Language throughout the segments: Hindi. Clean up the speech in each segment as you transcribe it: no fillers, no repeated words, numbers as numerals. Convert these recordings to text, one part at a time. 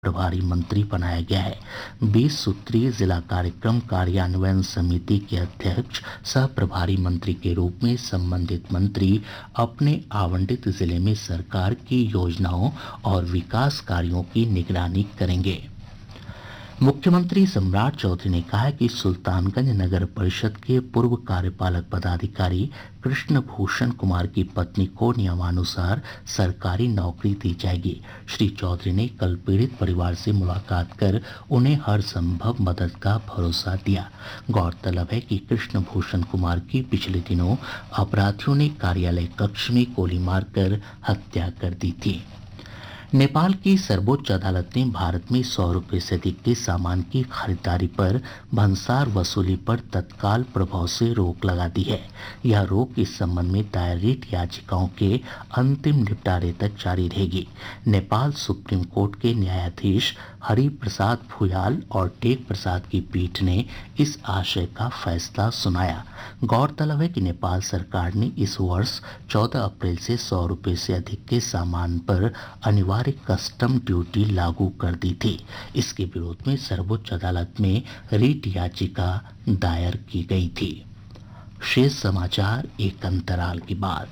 प्रभारी मंत्री बनाया गया है। 20 सूत्रीय जिला कार्यक्रम कार्यान्वयन समिति के अध्यक्ष सह प्रभारी मंत्री के रूप में संबंधित मंत्री अपने आवंटित जिले में सरकार की योजनाओं और विकास कार्यों की निगरानी करेंगे। मुख्यमंत्री सम्राट चौधरी ने कहा है कि सुल्तानगंज नगर परिषद के पूर्व कार्यपालक पदाधिकारी कृष्ण भूषण कुमार की पत्नी को नियमानुसार सरकारी नौकरी दी जाएगी। श्री चौधरी ने कल पीड़ित परिवार से मुलाकात कर उन्हें हर संभव मदद का भरोसा दिया। गौरतलब है कि कृष्ण भूषण कुमार की पिछले दिनों अपराधियों ने कार्यालय कक्ष में गोली मारकर हत्या कर दी थी। नेपाल की सर्वोच्च अदालत ने भारत में 100 रुपये से अधिक के सामान की खरीदारी पर भंसार वसूली पर तत्काल प्रभाव से रोक लगा दी है। यह रोक इस संबंध में दायर रिट याचिकाओं के अंतिम निपटारे तक जारी रहेगी। नेपाल सुप्रीम कोर्ट के न्यायाधीश हरि प्रसाद भुयाल और टेक प्रसाद की पीठ ने इस आशय का फैसला सुनाया। गौरतलब है कि नेपाल सरकार ने इस वर्ष 14 अप्रैल से 100 रुपये से अधिक के सामान पर अनिवार्य कस्टम ड्यूटी लागू कर दी थी। इसके विरोध में सर्वोच्च अदालत में रिट याचिका दायर की गई थी। शेष समाचार एक अंतराल के बाद।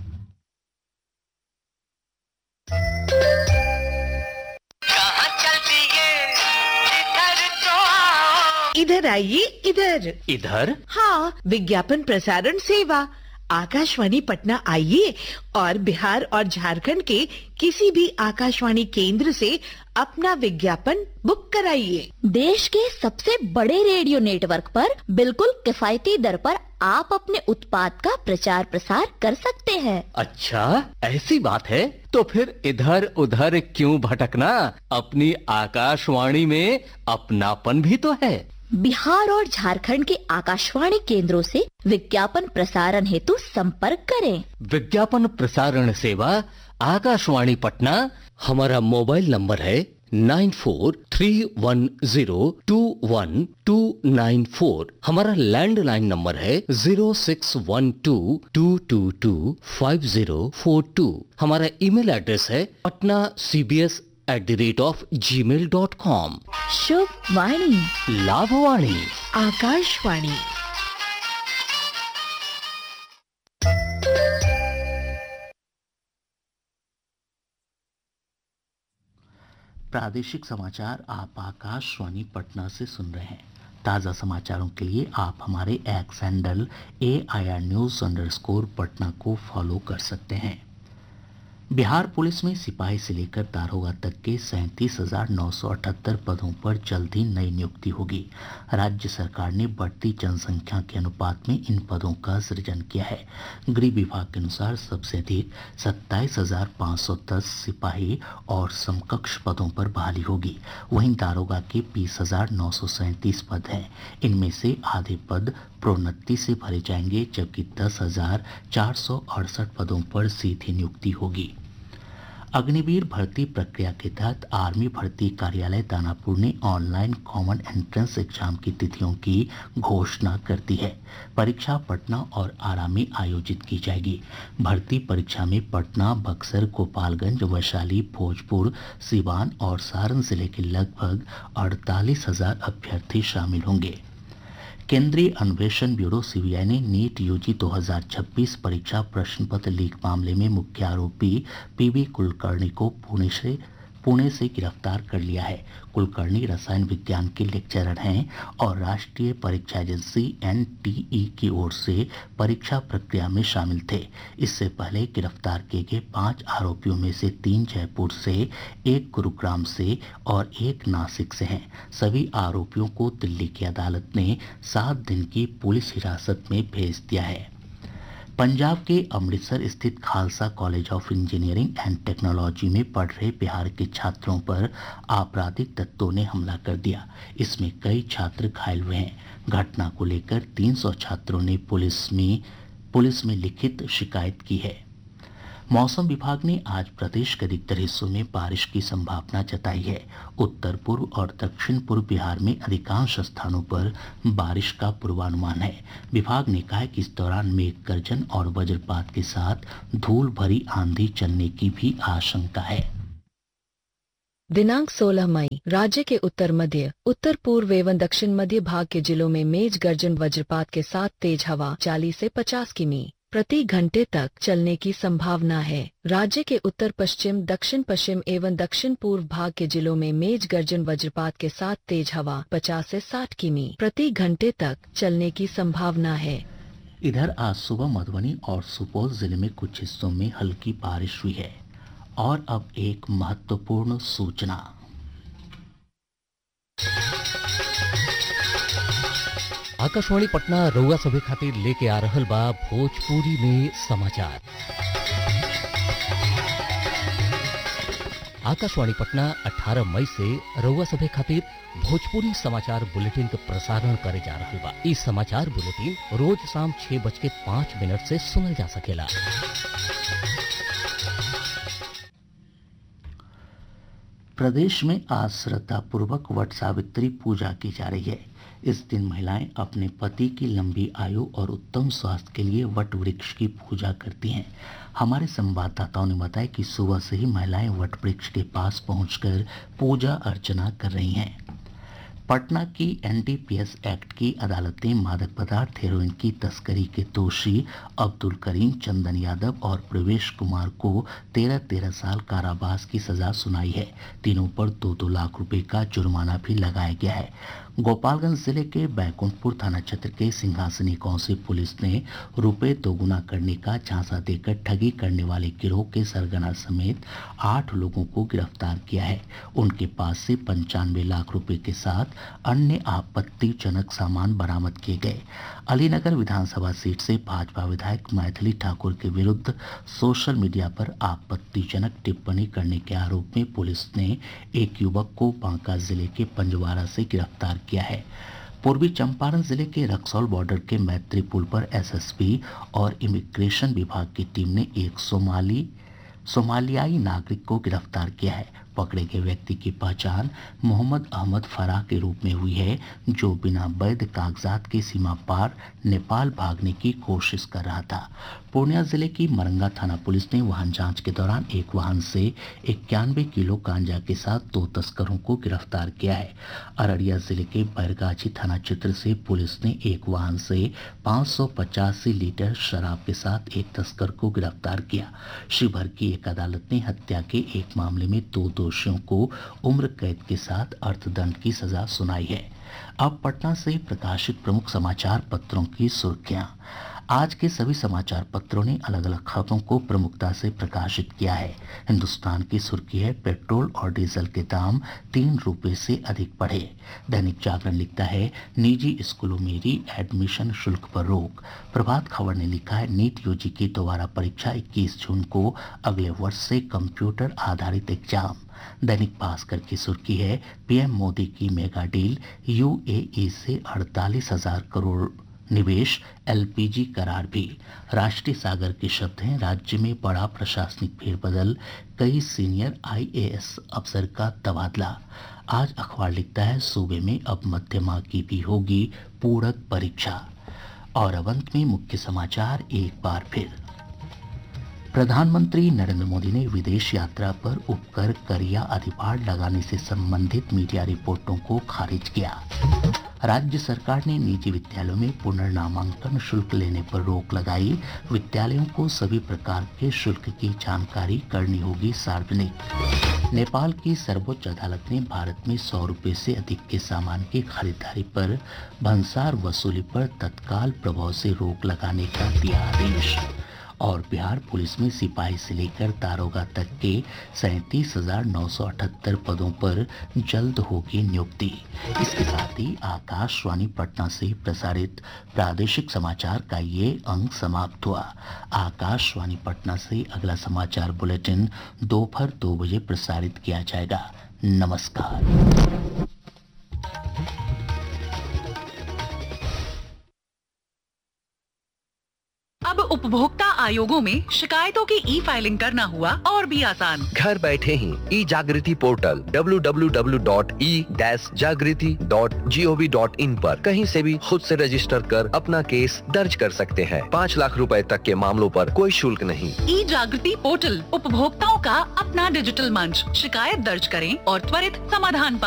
इधर आइए, इधर इधर। हाँ, विज्ञापन प्रसारण सेवा आकाशवाणी पटना आइए और बिहार और झारखंड के किसी भी आकाशवाणी केंद्र से अपना विज्ञापन बुक कराइए। देश के सबसे बड़े रेडियो नेटवर्क पर बिल्कुल किफायती दर पर आप अपने उत्पाद का प्रचार प्रसार कर सकते हैं। अच्छा, ऐसी बात है तो फिर इधर उधर क्यों भटकना, अपनी आकाशवाणी में अपनापन भी तो है। बिहार और झारखंड के आकाशवाणी केंद्रों से विज्ञापन प्रसारण हेतु संपर्क करें। विज्ञापन प्रसारण सेवा आकाशवाणी पटना। हमारा मोबाइल नंबर है 9431021294। हमारा लैंडलाइन नंबर है 0612225042। हमारा ईमेल एड्रेस है patnacbs@gmail.com। शुभ वाणी, लाभवाणी, आकाशवाणी। प्रादेशिक समाचार आप आकाशवाणी पटना से सुन रहे हैं। ताज़ा समाचारों के लिए आप हमारे एक्स हैंडल AIR News_पटना को फॉलो कर सकते हैं। बिहार पुलिस में सिपाही से लेकर दारोगा तक के 37,978 पदों पर जल्द ही नई नियुक्ति होगी। राज्य सरकार ने बढ़ती जनसंख्या के अनुपात में इन पदों का सृजन किया है। गृह विभाग के अनुसार सबसे अधिक 27,510 सिपाही और समकक्ष पदों पर बहाली होगी। वहीं दारोगा के 20,937 पद हैं। इनमें से आधे पद प्रोन्नति से भरे जाएंगे, जबकि 10,468 पदों पर सीधी नियुक्ति होगी। अग्निवीर भर्ती प्रक्रिया के तहत आर्मी भर्ती कार्यालय दानापुर ने ऑनलाइन कॉमन एंट्रेंस एग्जाम की तिथियों की घोषणा कर दी है। परीक्षा पटना और आरा में आयोजित की जाएगी। भर्ती परीक्षा में पटना, बक्सर, गोपालगंज, वैशाली, भोजपुर, सिवान और सारण जिले के लगभग 48,000 अभ्यर्थी शामिल होंगे। केंद्रीय अन्वेषण ब्यूरो सीबीआई ने नीट यूजी 2026 परीक्षा प्रश्न पत्र लीक मामले में मुख्य आरोपी पीबी कुलकर्णी को पुणे से गिरफ्तार कर लिया है। कुलकर्णी रसायन विज्ञान के लेक्चरर हैं और राष्ट्रीय परीक्षा एजेंसी एनटीई की ओर से परीक्षा प्रक्रिया में शामिल थे। इससे पहले गिरफ्तार किए गए 5 आरोपियों में से 3 जयपुर से, 1 गुरुग्राम से और 1 नासिक से हैं। सभी आरोपियों को दिल्ली की अदालत ने 7 दिन की पुलिस हिरासत में भेज दिया है। पंजाब के अमृतसर स्थित Khalsa college of engineering and technology में पढ़ रहे बिहार के छात्रों पर आपराधिक तत्वों ने हमला कर दिया। इसमें कई छात्र घायल हुए हैं। घटना को लेकर 300 छात्रों ने पुलिस में लिखित शिकायत की है। मौसम विभाग ने आज प्रदेश के अधिकतर हिस्सों में बारिश की संभावना जताई है। उत्तर पूर्व और दक्षिण पूर्व बिहार में अधिकांश स्थानों पर बारिश का पूर्वानुमान है। विभाग ने कहा है कि इस दौरान मेघ गर्जन और वज्रपात के साथ धूल भरी आंधी चलने की भी आशंका है। दिनांक 16 मई राज्य के उत्तर मध्य, उत्तर पूर्व एवं दक्षिण मध्य भाग के जिलों में मेघ गर्जन वज्रपात के साथ तेज हवा 40 से 50 किमी प्रति घंटे तक चलने की संभावना है। राज्य के उत्तर पश्चिम, दक्षिण पश्चिम एवं दक्षिण पूर्व भाग के जिलों में मेघ गर्जन वज्रपात के साथ तेज हवा 50 से 60 किमी प्रति घंटे तक चलने की संभावना है। इधर आज सुबह मधुबनी और सुपौल जिले में कुछ हिस्सों में हल्की बारिश हुई है। और अब एक महत्वपूर्ण सूचना। आकाशवाणी पटना रउआ सभे खातिर लेके आ रहल बा भोजपुरी में समाचार। आकाशवाणी पटना 18 मई से रउआ सभे खातिर भोजपुरी समाचार बुलेटिन के प्रसारण करे जा रहल बा। इस समाचार बुलेटिन रोज शाम 6:05 से सुनल जा सकेला। प्रदेश में आज श्रद्धापूर्वक वट सावित्री पूजा की जा रही है। इस दिन महिलाएं अपने पति की लंबी आयु और उत्तम स्वास्थ्य के लिए वट वृक्ष की पूजा करती हैं। हमारे संवाददाताओं ने बताया कि सुबह से ही महिलाएं वट वृक्ष के पास पहुंचकर पूजा अर्चना कर रही हैं। पटना की एनडीपीएस एक्ट की अदालत ने मादक पदार्थ हेरोइन की तस्करी के दोषी अब्दुल करीम, चंदन यादव और प्रवेश कुमार को 13-13 साल कारावास की सजा सुनाई है। तीनों पर 2-2 लाख रुपए का जुर्माना भी लगाया गया है। गोपालगंज जिले के बैकुंठपुर थाना क्षेत्र के सिंहासनी गांव से पुलिस ने रुपए दोगुना करने का झांसा देकर ठगी करने वाले गिरोह के सरगना समेत 8 लोगों को गिरफ्तार किया है। उनके पास से 95 लाख रुपए के साथ अन्य आपत्तिजनक सामान बरामद किए गए। अलीनगर विधानसभा सीट से भाजपा विधायक मैथिली ठाकुर के विरुद्ध सोशल मीडिया पर आपत्तिजनक टिप्पणी करने के आरोप में पुलिस ने एक युवक को बांका जिले के पंजवारा से गिरफ्तार किया है। पूर्वी चंपारण जिले के रक्सौल बॉर्डर के मैत्री पुल पर एसएसपी और इमिग्रेशन विभाग की टीम ने एक सोमालियाई नागरिक को गिरफ्तार किया है। पकड़े गए व्यक्ति की पहचान मोहम्मद अहमद फराह के रूप में हुई है, जो बिना वैध कागजात के सीमा पार नेपाल भागने की कोशिश कर रहा था। पूर्णिया जिले की मरंगा थाना पुलिस ने वाहन जांच के दौरान एक वाहन से 91 किलो गांजा के साथ 2 तस्करों को गिरफ्तार किया है। अररिया जिले के बैरगाछी थाना क्षेत्र से पुलिस ने एक वाहन से 585 लीटर शराब के साथ एक तस्कर को गिरफ्तार किया। शिवहर की एक अदालत ने हत्या के एक मामले में 2 दोषियों को उम्र कैद के साथ अर्थदंड की सजा सुनाई है। अब पटना से प्रकाशित प्रमुख समाचार पत्रों की सुर्खियां। आज के सभी समाचार पत्रों ने अलग अलग खबरों को प्रमुखता से प्रकाशित किया है। हिंदुस्तान की सुर्खी है, पेट्रोल और डीजल के दाम 3 रुपए से अधिक बढ़े। दैनिक जागरण लिखता है, निजी स्कूलों में री एडमिशन शुल्क पर रोक। प्रभात खबर ने लिखा है, नीट यूजी की दोबारा परीक्षा 21 जून को, अगले वर्ष से कंप्यूटर आधारित एग्जाम। दैनिक भास्कर की सुर्खी है, पीएम मोदी की मेगा डील, यूएई से 48,000 करोड़ निवेश, एलपीजी करार भी। राष्ट्रीय सागर के शब्द हैं, राज्य में बड़ा प्रशासनिक फेरबदल, कई सीनियर आईएएस अफसर का तबादला। आज अखबार लिखता है, सूबे में अब मध्यमा की भी होगी पूरक परीक्षा। और अब अंत में मुख्य समाचार एक बार फिर। प्रधानमंत्री नरेंद्र मोदी ने विदेश यात्रा पर उपकर कर या अधिभार लगाने से संबंधित मीडिया रिपोर्टों को खारिज किया। राज्य सरकार ने निजी विद्यालयों में पुनर्नामांकन शुल्क लेने पर रोक लगाई। विद्यालयों को सभी प्रकार के शुल्क की जानकारी करनी होगी सार्वजनिक। नेपाल की सर्वोच्च अदालत ने भारत में 100 रुपये से अधिक के सामान की खरीदारी पर भंसार वसूली पर तत्काल प्रभाव से रोक लगाने का दिया आदेश। और बिहार पुलिस में सिपाही से लेकर दारोगा तक के 37,978 पदों पर जल्द होगी नियुक्ति। इसके साथ ही आकाशवाणी पटना से प्रसारित प्रादेशिक समाचार का ये अंक समाप्त हुआ। आकाशवाणी पटना से अगला समाचार बुलेटिन दोपहर 2 बजे प्रसारित किया जाएगा। नमस्कार। अब उपभोक्ता आयोगों में शिकायतों की ई फाइलिंग करना हुआ और भी आसान। घर बैठे ही ई जागृति पोर्टल www.e-jagriti.gov.in पर कहीं से भी खुद से रजिस्टर कर अपना केस दर्ज कर सकते हैं। 5 लाख रुपए तक के मामलों पर कोई शुल्क नहीं। ई जागृति पोर्टल उपभोक्ताओं का अपना डिजिटल मंच। शिकायत दर्ज करें और त्वरित समाधान पाएं।